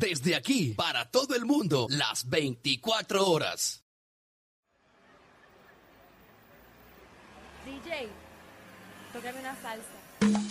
Desde aquí, para todo el mundo, las 24 horas. DJ, tócame una salsa.